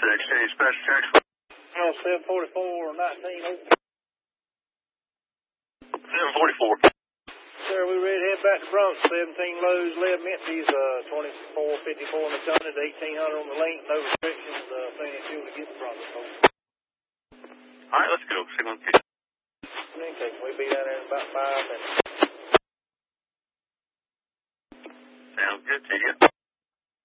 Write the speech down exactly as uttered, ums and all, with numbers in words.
Exchange Special Check. Oh, seven forty-four, nineteen oh. seven forty-four. Sir, we ready to head back to Bronx. seventeen lows, eleven empties, uh, twenty-four fifty-four on the tonnage, eighteen hundred on the length, no restrictions, uh, plenty of fuel to get to Bronx, folks. All right, let's go. Signal two. Okay, we'll be down there in about five minutes. Sounds good to you.